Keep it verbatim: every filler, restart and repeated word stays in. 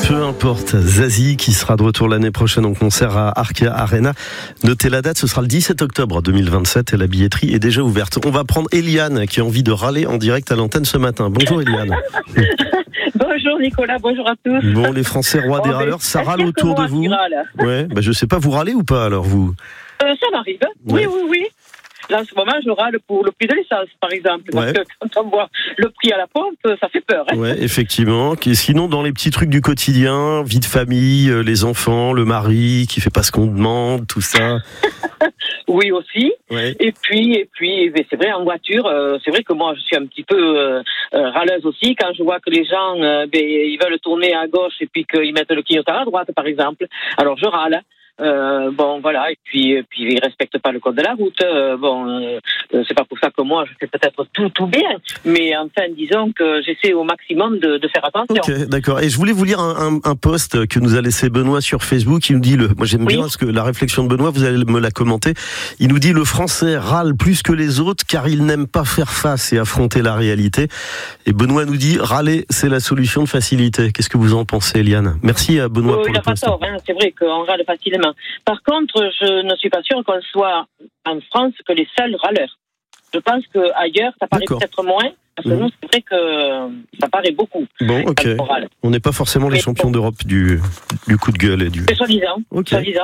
Peu importe, Zazie qui sera de retour l'année prochaine en concert à Arkia Arena. Notez la date, ce sera le dix-sept octobre deux mille vingt-sept et la billetterie est déjà ouverte. On va prendre Eliane qui a envie de râler en direct à l'antenne ce matin. Bonjour Eliane. Bonjour Nicolas, bonjour à tous. Bon, les Français rois des râleurs, ça râle autour de vous. Ouais, bah je sais pas, vous râlez ou pas alors vous euh, Ça m'arrive, oui, ouais. oui, oui. Là, en ce moment, je râle pour le prix de l'essence, par exemple. Parce ouais. que quand on voit le prix à la pompe, ça fait peur. Hein. Oui, effectivement. Sinon, dans les petits trucs du quotidien, vie de famille, les enfants, le mari qui fait pas ce qu'on demande, tout ça. Oui, aussi. Ouais. Et puis, et puis, c'est vrai, en voiture, euh, c'est vrai que moi, je suis un petit peu euh, euh, râleuse aussi quand je vois que les gens, euh, ben, ils veulent tourner à gauche et puis qu'ils mettent le clignotant à droite, par exemple. Alors, je râle. Euh, bon voilà et puis et puis ils respectent pas le code de la route. Euh, bon euh, c'est pas pour ça que moi je fais peut-être tout tout bien, mais enfin disons que j'essaie au maximum de, de faire attention. Ok, d'accord. Et je voulais vous lire un, un, un post que nous a laissé Benoît sur Facebook. Il nous dit le, moi j'aime oui. bien parce que la réflexion de Benoît, vous allez me la commenter. Il nous dit le Français râle plus que les autres car il n'aime pas faire face et affronter la réalité. Et Benoît nous dit râler c'est la solution de facilité. Qu'est-ce que vous en pensez, Eliane? Merci à Benoît euh, pour il le a pas post. tort, hein. C'est vrai qu'on râle facilement. Par contre, je ne suis pas sûre qu'on soit en France que les seuls râleurs. Je pense qu'ailleurs, ça paraît D'accord. peut-être moins, parce que mmh. nous, c'est vrai que ça paraît beaucoup. Bon, ok. On n'est pas forcément les champions d'Europe du, du coup de gueule et du... Soi-disant. Ok. Soi-disant.